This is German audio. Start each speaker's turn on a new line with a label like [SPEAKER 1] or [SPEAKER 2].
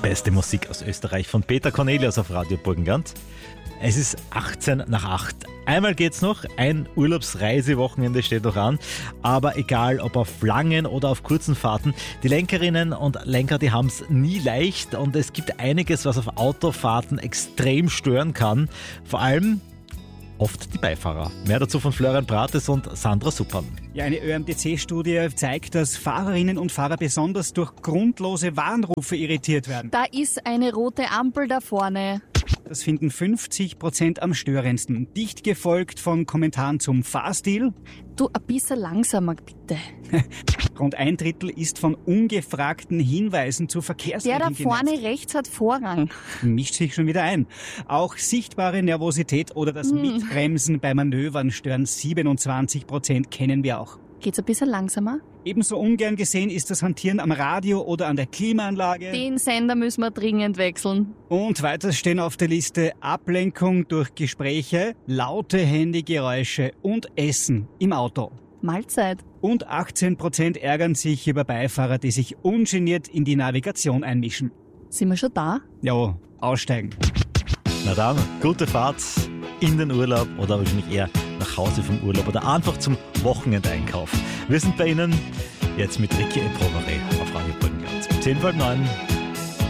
[SPEAKER 1] Beste Musik aus Österreich von Peter Cornelius auf Radio Burgenland. Es ist 18 nach 8. Einmal geht's noch, ein Urlaubsreisewochenende steht noch an, aber egal ob auf langen oder auf kurzen Fahrten, die Lenkerinnen und Lenker, die haben es nie leicht und es gibt einiges, was auf Autofahrten extrem stören kann, vor allem oft die Beifahrer. Mehr dazu von Florian Brates und Sandra Suppan.
[SPEAKER 2] Ja, eine ÖMTC-Studie zeigt, dass Fahrerinnen und Fahrer besonders durch grundlose Warnrufe irritiert werden.
[SPEAKER 3] Da ist eine rote Ampel da vorne.
[SPEAKER 2] Das finden 50% am störendsten. Dicht gefolgt von Kommentaren zum Fahrstil.
[SPEAKER 3] Du, ein bisschen langsamer bitte.
[SPEAKER 2] Rund ein Drittel ist von ungefragten Hinweisen zu Verkehrsregeln
[SPEAKER 3] Der da vorne
[SPEAKER 2] genervt.
[SPEAKER 3] rechts hat Vorrang.
[SPEAKER 2] Mischt sich schon wieder ein. Auch sichtbare Nervosität oder das Mitbremsen bei Manövern stören 27%, kennen wir auch.
[SPEAKER 3] Geht's ein bisschen langsamer?
[SPEAKER 2] Ebenso ungern gesehen ist das Hantieren am Radio oder an der Klimaanlage.
[SPEAKER 3] Den Sender müssen wir dringend wechseln.
[SPEAKER 2] Und weiter stehen auf der Liste Ablenkung durch Gespräche, laute Handygeräusche und Essen im Auto.
[SPEAKER 3] Mahlzeit.
[SPEAKER 2] Und 18% ärgern sich über Beifahrer, die sich ungeniert in die Navigation einmischen.
[SPEAKER 3] Sind wir schon da?
[SPEAKER 2] Ja, aussteigen.
[SPEAKER 1] Na dann, gute Fahrt in den Urlaub oder wahrscheinlich eher nach Hause vom Urlaub oder einfach zum Wochenendeinkauf. Wir sind bei Ihnen jetzt mit Ricky Eproveré auf Radio Burgenland. 10:09.